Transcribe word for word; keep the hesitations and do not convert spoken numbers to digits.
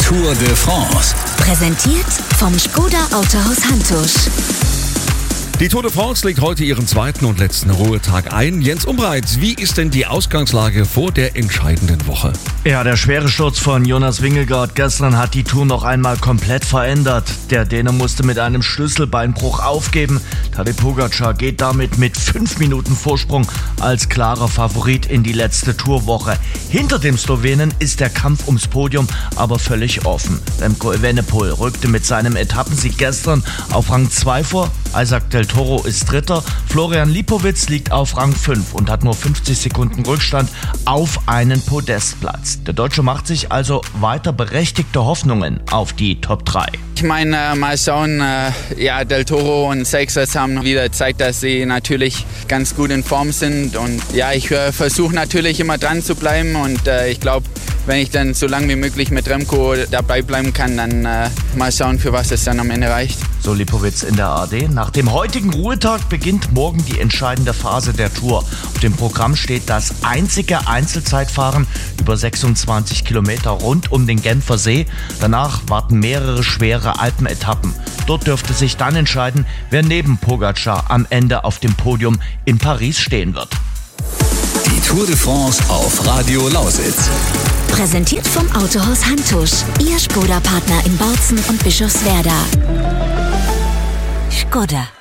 Tour de France. Präsentiert vom Škoda Autohaus Hantusch. Die Tour de France legt heute ihren zweiten und letzten Ruhetag ein. Jens Umbreit, wie ist denn die Ausgangslage vor der entscheidenden Woche? Ja, der schwere Sturz von Jonas Vingegaard gestern hat die Tour noch einmal komplett verändert. Der Däne musste mit einem Schlüsselbeinbruch aufgeben. Tadej Pogačar geht damit mit fünf Minuten Vorsprung als klarer Favorit in die letzte Tourwoche. Hinter dem Slowenen ist der Kampf ums Podium aber völlig offen. Remco Evenepoel rückte mit seinem Etappensieg gestern auf Rang zwei vor. Isaac Del Toro ist Dritter. Florian Lipowitz liegt auf Rang fünf und hat nur fünfzig Sekunden Rückstand auf einen Podestplatz. Der Deutsche macht sich also weiter berechtigte Hoffnungen auf die Top drei. Ich meine, äh, mal schauen, äh, ja, Del Toro und Seixas haben wieder gezeigt, dass sie natürlich ganz gut in Form sind. Und ja, ich äh, versuche natürlich immer dran zu bleiben und äh, ich glaube, wenn ich dann so lange wie möglich mit Remco dabei bleiben kann, dann äh, mal schauen, für was es dann am Ende reicht. So Lipowitz in der A R D. Nach dem heutigen Ruhetag beginnt morgen die entscheidende Phase der Tour. Auf dem Programm steht das einzige Einzelzeitfahren über sechsundzwanzig Kilometer rund um den Genfer See. Danach warten mehrere schwere Alpenetappen. Dort dürfte sich dann entscheiden, wer neben Pogačar am Ende auf dem Podium in Paris stehen wird. Die Tour de France auf Radio Lausitz. Präsentiert vom Autohaus Hantusch. Ihr Škoda-Partner in Bautzen und Bischofswerda. Škoda.